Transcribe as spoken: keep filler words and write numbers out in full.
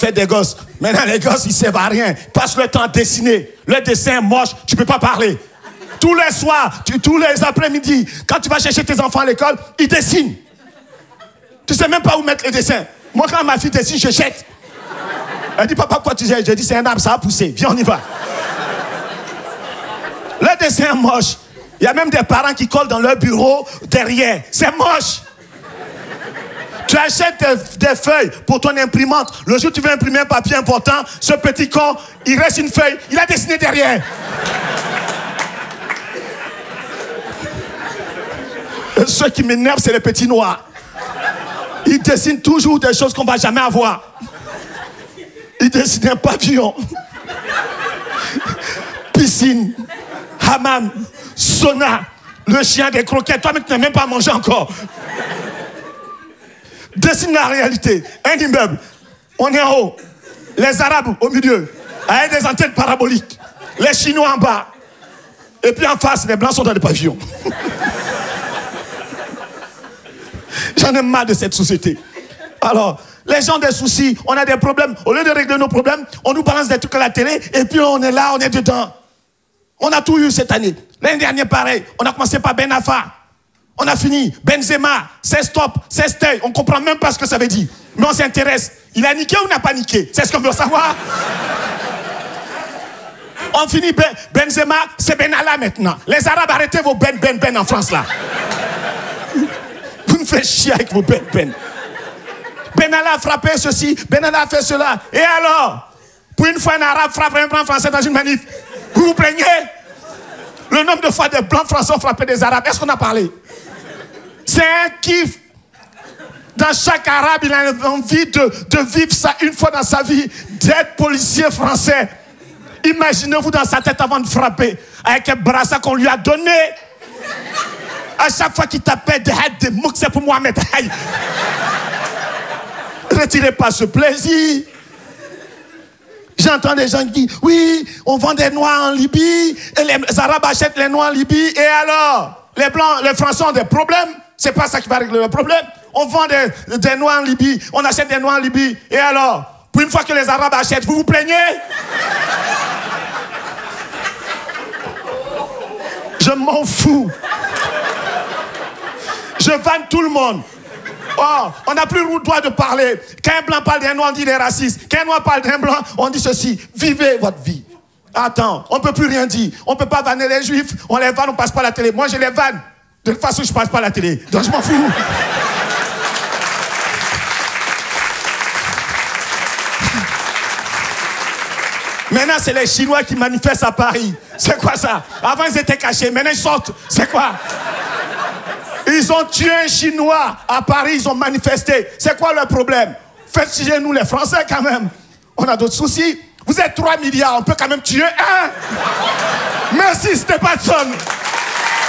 fait des gosses. Maintenant, les gosses, ils servent à rien. Passe le temps à dessiner. Le dessin est moche, tu peux pas parler. Tous les soirs, tu, tous les après-midi, quand tu vas chercher tes enfants à l'école, ils dessinent. Tu sais même pas où mettre les dessins. Moi, quand ma fille dessine, je jette. Elle dit, papa, quoi tu sais? Je dis, c'est un arbre, ça a poussé. Viens, on y va. Le dessin est moche. Il y a même des parents qui collent dans leur bureau derrière. C'est moche. Tu achètes des, des feuilles pour ton imprimante. Le jour où tu veux imprimer un papier important, ce petit con, il reste une feuille, il a dessiné derrière. Ceux qui m'énervent, c'est les petits noirs. Ils dessinent toujours des choses qu'on ne va jamais avoir. Ils dessinent un pavillon. Piscine. Hammam. Sauna. Le chien des croquettes. Toi, mais tu n'as même pas mangé encore. Dessine la réalité. Un immeuble. On est en haut. Les Arabes au milieu. Avec des antennes paraboliques. Les Chinois en bas. Et puis en face, les Blancs sont dans des pavillons. J'en ai marre de cette société. Alors, les gens des soucis, on a des problèmes. Au lieu de régler nos problèmes, on nous balance des trucs à la télé et puis on est là, on est dedans. On a tout eu cette année. L'année dernière, pareil. On a commencé par Ben Arfa. On a fini. Benzema, c'est stop, c'est stay. On ne comprend même pas ce que ça veut dire. Mais on s'intéresse. Il a niqué ou n'a pas niqué? C'est ce qu'on veut savoir. On finit ben, Benzema, c'est Benalla maintenant. Les Arabes, arrêtez vos Ben Ben Ben en France là. Vous me faites chier avec vos Ben Ben. Benalla a frappé ceci, Benalla a fait cela. Et alors? Pour une fois un Arabe frappe un blanc français dans une manif. Vous vous plaignez? Le nombre de fois des blancs français ont frappé des Arabes, est-ce qu'on a parlé? C'est un kiff. Dans chaque Arabe, il a envie de, de vivre ça une fois dans sa vie, d'être policier français. Imaginez-vous dans sa tête avant de frapper, avec un brassard qu'on lui a donné. À chaque fois qu'il tapait des hads, des mots, c'est pour Mohamed. Retirez pas ce plaisir. J'entends des gens qui disent, oui, on vend des noix en Libye, et les Arabes achètent les noix en Libye, et alors, les Blancs, les Français ont des problèmes, c'est pas ça qui va régler le problème. On vend des, des noix en Libye, on achète des noix en Libye, et alors, pour une fois que les Arabes achètent, vous vous plaignez? Je m'en fous. Je vanne tout le monde. Oh, on n'a plus le droit de parler. Quand un blanc parle d'un noir, on dit des racistes. Quand un noir parle d'un blanc, on dit ceci. Vivez votre vie. Attends, on ne peut plus rien dire. On ne peut pas vanner les juifs. On les vanne, on ne passe pas à la télé. Moi, je les vanne. De toute façon, je ne passe pas à la télé. Donc, je m'en fous. Maintenant, c'est les Chinois qui manifestent à Paris. C'est quoi ça? Avant, ils étaient cachés. Maintenant, ils sortent. C'est quoi? Ils ont tué un Chinois à Paris, ils ont manifesté. C'est quoi le problème? Faites chier nous les Français quand même. On a d'autres soucis. Vous êtes trois milliards, on peut quand même tuer un. Merci Stéphane.